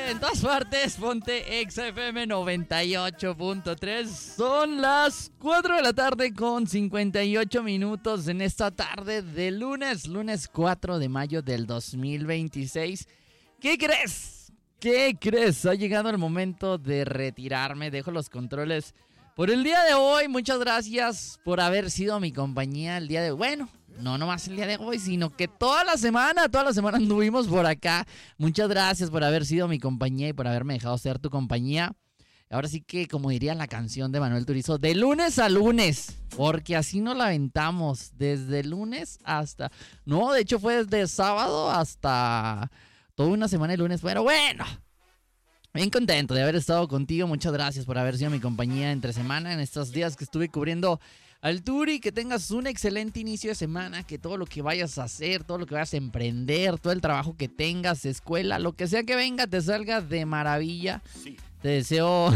en todas partes, ponte Exa FM 98.3. Son las 4 de la tarde con 58 minutos en esta tarde de lunes 4 de mayo del 2026. ¿Qué crees? ¿Qué crees? Ha llegado el momento de retirarme. Dejo los controles por el día de hoy. Muchas gracias por haber sido mi compañía el día de hoy. Bueno, no nomás el día de hoy, sino que toda la semana anduvimos por acá. Muchas gracias por haber sido mi compañía y por haberme dejado ser tu compañía. Ahora sí que, como diría la canción de Manuel Turizo, de lunes a lunes, porque así nos la aventamos, desde lunes hasta... No, de hecho fue desde sábado hasta toda una semana de lunes, pero bueno... Bien contento de haber estado contigo. Muchas gracias por haber sido mi compañía entre semana en estos días que estuve cubriendo al Turi. Que tengas un excelente inicio de semana. Que todo lo que vayas a hacer, todo lo que vayas a emprender, todo el trabajo que tengas, escuela, lo que sea que venga, te salga de maravilla. Sí. Te deseo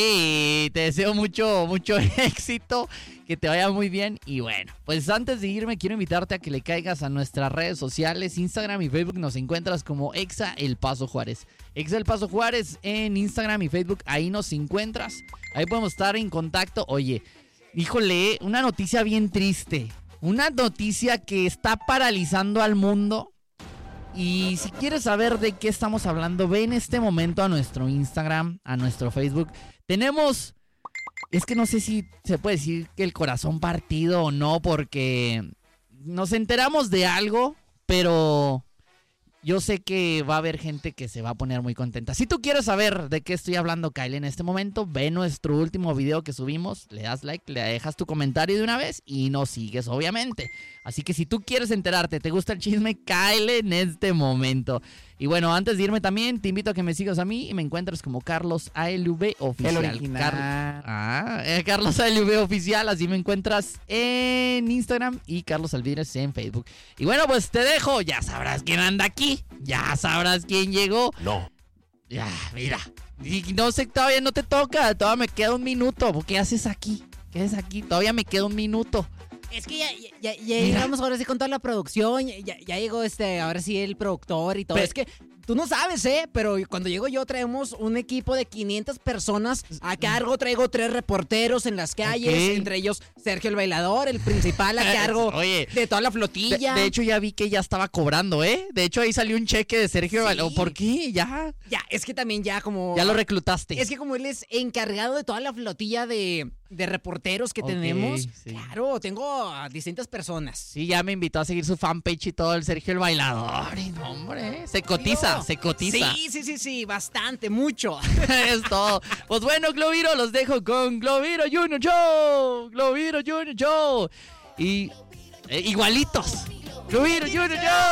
mucho éxito, que te vaya muy bien. Y bueno, pues antes de irme quiero invitarte a que le caigas a nuestras redes sociales, Instagram y Facebook. Nos encuentras como Exa El Paso Juárez. Exa El Paso Juárez en Instagram y Facebook, ahí nos encuentras. Ahí podemos estar en contacto. Oye, híjole, una noticia bien triste. Una noticia que está paralizando al mundo. Y si quieres saber de qué estamos hablando, ve en este momento a nuestro Instagram, a nuestro Facebook. Tenemos, es que no sé si se puede decir que el corazón partido o no, porque nos enteramos de algo, pero yo sé que va a haber gente que se va a poner muy contenta. Si tú quieres saber de qué estoy hablando, Kyle, en este momento, ve nuestro último video que subimos, le das like, le dejas tu comentario de una vez y nos sigues, obviamente. Así que si tú quieres enterarte, te gusta el chisme, Kyle en este momento. Y bueno, antes de irme también, te invito a que me sigas a mí y me encuentres como Carlos ALV Oficial. El original. Carlos ALV Oficial, así me encuentras en Instagram y Carlos Alvidres en Facebook. Y bueno, pues te dejo, ya sabrás quién anda aquí, ya sabrás quién llegó. No. Ya, mira, y no sé, todavía no te toca, todavía me queda un minuto. ¿Qué haces aquí? ¿Qué haces aquí? Todavía me queda un minuto. Es que ya llegamos ahora sí con toda la producción, ya llegó ahora sí el productor y todo. Pero, es que tú no sabes, pero cuando llego yo traemos un equipo de 500 personas a cargo, traigo 3 reporteros en las calles, entre ellos Sergio el Bailador, el principal a cargo de toda la flotilla. De hecho ya vi que ya estaba cobrando, ¿eh? De hecho ahí salió un cheque de Sergio el Bailador. ¿Por qué? Ya, es que también ya como... Ya lo reclutaste. Es que como él es encargado de toda la flotilla de reporteros que tenemos, sí. Claro, tengo a distintas personas. Sí, ya me invitó a seguir su fanpage y todo, el Sergio el Bailador. Y no, hombre, se cotiza. Sí, bastante, mucho. Es todo. Pues bueno, Globiro, los dejo con Globiro Junior Show. Globiro Junior Show. Y igualitos. Globiro Junior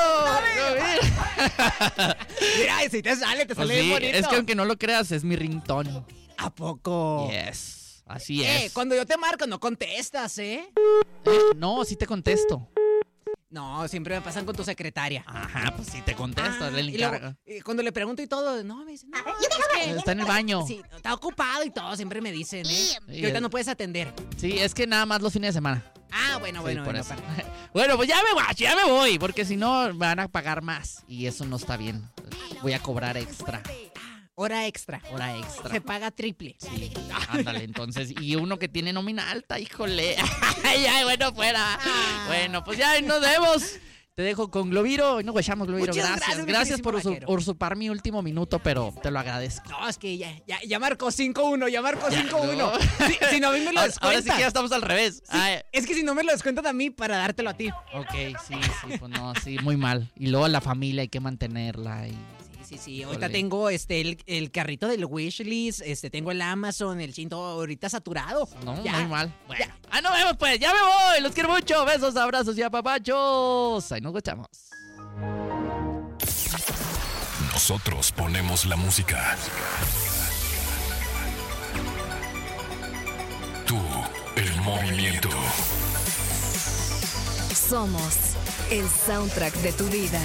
Show. Mira, si te sale pues bien bonito. Es que aunque no lo creas, es mi ringtone. ¿A poco? Yes, así es. Cuando yo te marco no contestas, No, sí te contesto. No, siempre me pasan con tu secretaria. Ajá, pues sí te contesto, él encarga. Y cuando le pregunto y todo, no, me dicen, no, es que está en el baño. Sí, está ocupado y todo, siempre me dicen, que ahorita no puedes atender. Sí, es que nada más los fines de semana. Bueno. Bueno, pues ya me voy, porque si no me van a pagar más y eso no está bien. Voy a cobrar extra. Hora extra. Se paga triple. Sí, ándale, entonces. Y uno que tiene nómina alta, híjole. Ya, bueno, fuera. Bueno, pues ya nos vemos. Te dejo con Globiro. Nos guachamos, Globiro. Gracias por usurpar mi último minuto, pero te lo agradezco. No, es que ya marcó 5-1. Ya marcó 5-1. No. Si no, a mí me lo descuentas. Ahora sí que ya estamos al revés. Sí, es que si no me lo descuentas a mí para dártelo a ti. Ok, sí, pues no, sí, muy mal. Y luego la familia hay que mantenerla y... Sí, ahorita tengo el carrito del Wishlist, tengo el Amazon, el Shinto ahorita saturado. No, ya. Muy mal. Bueno. Nos vemos pues, ya me voy, los quiero mucho, besos, abrazos y apapachos. Ahí nos escuchamos. Nosotros ponemos la música. Tú, el movimiento. Somos el soundtrack de tu vida.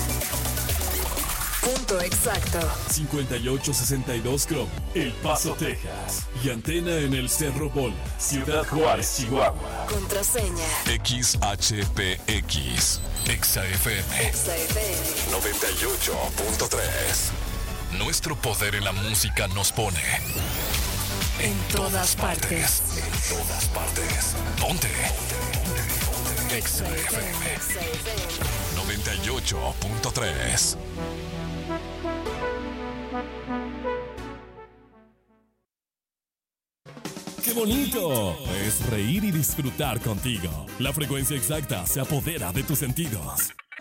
Punto exacto. 5862 Chrome, El Paso, Texas. Y antena en el Cerro Bola, Ciudad Juárez, Chihuahua. Contraseña XHPX. ExaFM 98.3. Nuestro poder en la música nos pone En todas partes. En todas partes. Ponte. Exa FM 98.3. ¡Qué bonito! Es reír y disfrutar contigo. La frecuencia exacta se apodera de tus sentidos.